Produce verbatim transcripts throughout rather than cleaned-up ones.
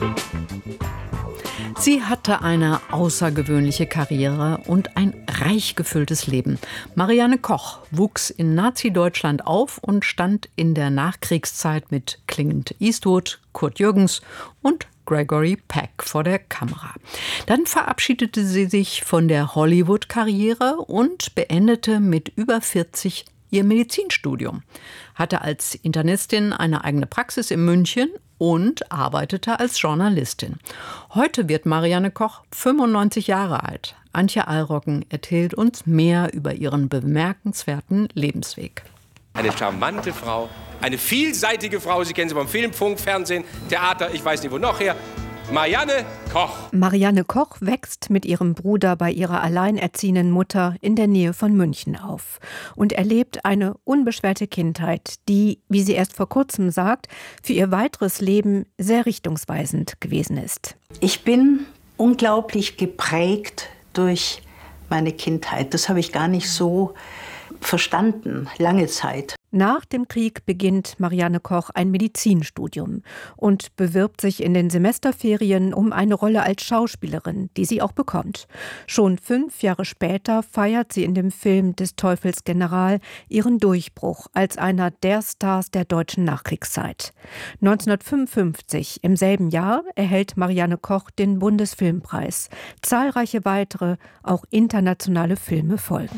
Sie hatte eine außergewöhnliche Karriere und ein reich gefülltes Leben. Marianne Koch wuchs in Nazi-Deutschland auf und stand in der Nachkriegszeit mit Clint Eastwood, Kurt Jürgens und Gregory Peck vor der Kamera. Dann verabschiedete sie sich von der Hollywood-Karriere und beendete mit über vierzig ihr Medizinstudium, hatte als Internistin eine eigene Praxis in München und arbeitete als Journalistin. Heute wird Marianne Koch fünfundneunzig Jahre alt. Antje Alrocken erzählt uns mehr über ihren bemerkenswerten Lebensweg. Eine charmante Frau, eine vielseitige Frau. Sie kennen sie vom Film, Funk, Fernsehen, Theater, ich weiß nicht wo noch her. Marianne Koch. Marianne Koch wächst mit ihrem Bruder bei ihrer alleinerziehenden Mutter in der Nähe von München auf und erlebt eine unbeschwerte Kindheit, die, wie sie erst vor kurzem sagt, für ihr weiteres Leben sehr richtungsweisend gewesen ist. Ich bin unglaublich geprägt durch meine Kindheit. Das habe ich gar nicht so verstanden, lange Zeit. Nach dem Krieg beginnt Marianne Koch ein Medizinstudium und bewirbt sich in den Semesterferien um eine Rolle als Schauspielerin, die sie auch bekommt. Schon fünf Jahre später feiert sie in dem Film des Teufels General ihren Durchbruch als einer der Stars der deutschen Nachkriegszeit. neunzehnhundertfünfundfünfzig, im selben Jahr, erhält Marianne Koch den Bundesfilmpreis. Zahlreiche weitere, auch internationale Filme folgen.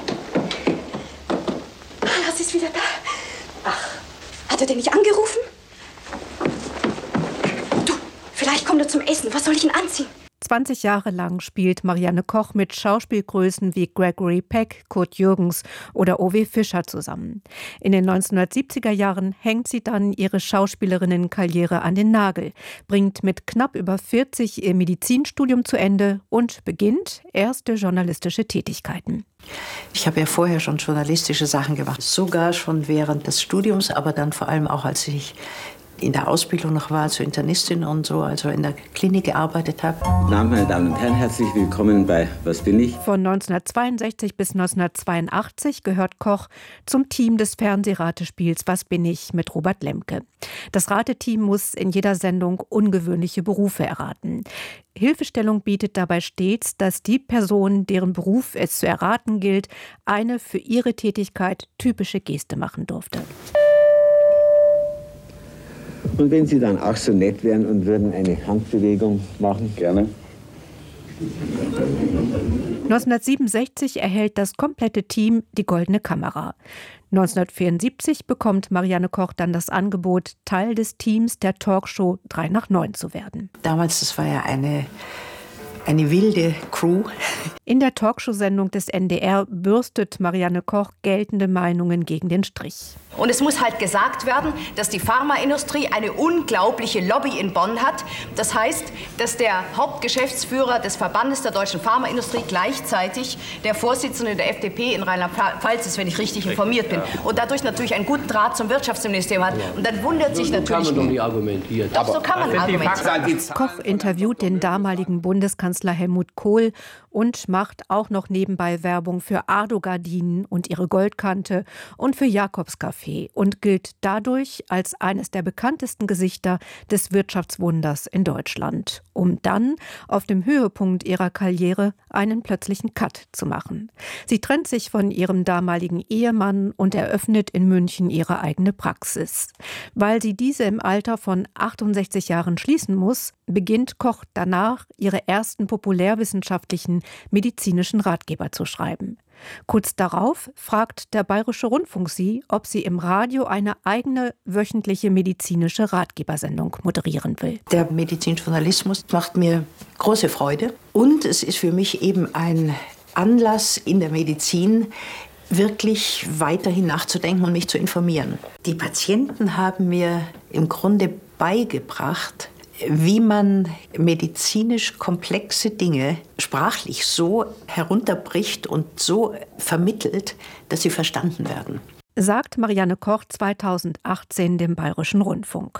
Sie ist wieder da. Ach, hat er denn nicht angerufen? Du, vielleicht kommt er zum Essen. Was soll ich ihn anziehen? zwanzig Jahre lang spielt Marianne Koch mit Schauspielgrößen wie Gregory Peck, Kurt Jürgens oder O W Fischer zusammen. In den neunzehnhundertsiebziger Jahren hängt sie dann ihre Schauspielerinnenkarriere an den Nagel, bringt mit knapp über vierzig ihr Medizinstudium zu Ende und beginnt erste journalistische Tätigkeiten. Ich habe ja vorher schon journalistische Sachen gemacht, sogar schon während des Studiums, aber dann vor allem auch, als ich in der Ausbildung noch war, zur Internistin und so, also in der Klinik gearbeitet habe. Meine Damen und Herren, herzlich willkommen bei Was bin ich? Von neunzehnhundertzweiundsechzig bis neunzehnhundertzweiundachtzig gehört Koch zum Team des Fernsehratespiels Was bin ich mit Robert Lemke. Das Rateteam muss in jeder Sendung ungewöhnliche Berufe erraten. Hilfestellung bietet dabei stets, dass die Person, deren Beruf es zu erraten gilt, eine für ihre Tätigkeit typische Geste machen durfte. Und wenn Sie dann auch so nett wären und würden eine Handbewegung machen? Gerne. neunzehnhundertsiebenundsechzig erhält das komplette Team die Goldene Kamera. neunzehnhundertvierundsiebzig bekommt Marianne Koch dann das Angebot, Teil des Teams der Talkshow drei nach neun zu werden. Damals, das war ja eine, eine wilde Crew. In der Talkshow-Sendung des N D R bürstet Marianne Koch geltende Meinungen gegen den Strich. Und es muss halt gesagt werden, dass die Pharmaindustrie eine unglaubliche Lobby in Bonn hat. Das heißt, dass der Hauptgeschäftsführer des Verbandes der deutschen Pharmaindustrie gleichzeitig der Vorsitzende der F D P in Rheinland-Pfalz ist, wenn ich richtig informiert bin. Und dadurch natürlich einen guten Draht zum Wirtschaftsministerium hat. Und dann wundert sich natürlich... So kann man doch nicht argumentieren. Doch, so kann man argumentieren. Koch interviewt den damaligen Bundeskanzler Helmut Kohl und macht auch noch nebenbei Werbung für Ardo-Gardinen und ihre Goldkante und für Jakobs-Café und gilt dadurch als eines der bekanntesten Gesichter des Wirtschaftswunders in Deutschland, um dann auf dem Höhepunkt ihrer Karriere einen plötzlichen Cut zu machen. Sie trennt sich von ihrem damaligen Ehemann und eröffnet in München ihre eigene Praxis. Weil sie diese im Alter von achtundsechzig Jahren schließen muss, beginnt Koch danach, ihre ersten populärwissenschaftlichen medizinischen Ratgeber zu schreiben. Kurz darauf fragt der Bayerische Rundfunk sie, ob sie im Radio eine eigene wöchentliche medizinische Ratgebersendung moderieren will. Der Medizinjournalismus macht mir große Freude und es ist für mich eben ein Anlass in der Medizin, wirklich weiterhin nachzudenken und mich zu informieren. Die Patienten haben mir im Grunde beigebracht, wie man medizinisch komplexe Dinge sprachlich so herunterbricht und so vermittelt, dass sie verstanden werden. Sagt Marianne Koch zweitausendachtzehn dem Bayerischen Rundfunk.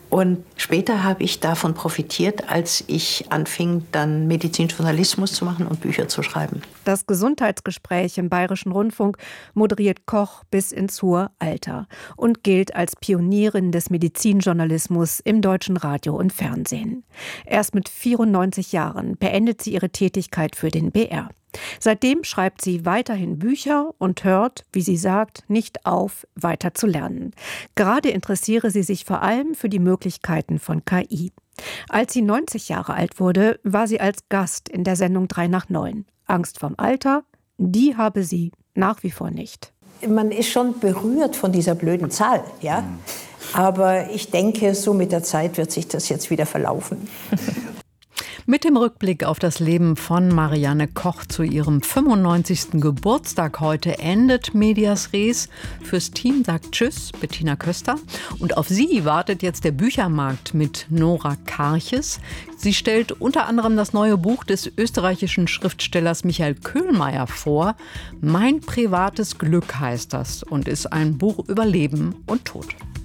Und später habe ich davon profitiert, als ich anfing, dann Medizinjournalismus zu machen und Bücher zu schreiben. Das Gesundheitsgespräch im Bayerischen Rundfunk moderiert Koch bis ins hohe Alter und gilt als Pionierin des Medizinjournalismus im deutschen Radio und Fernsehen. Erst mit vierundneunzig Jahren beendet sie ihre Tätigkeit für den B R. Seitdem schreibt sie weiterhin Bücher und hört, wie sie sagt, nicht auf, weiter zu lernen. Gerade interessiere sie sich vor allem für die Möglichkeiten von K I. Als sie neunzig Jahre alt wurde, war sie als Gast in der Sendung drei nach neun. Angst vorm Alter, die habe sie nach wie vor nicht. Man ist schon berührt von dieser blöden Zahl, ja. Aber ich denke, so mit der Zeit wird sich das jetzt wieder verlaufen. Mit dem Rückblick auf das Leben von Marianne Koch zu ihrem fünfundneunzigsten Geburtstag heute endet Medias Res. Fürs Team sagt Tschüss, Bettina Köster. Und auf Sie wartet jetzt der Büchermarkt mit Nora Karches. Sie stellt unter anderem das neue Buch des österreichischen Schriftstellers Michael Köhlmeier vor. Mein privates Glück heißt das und ist ein Buch über Leben und Tod.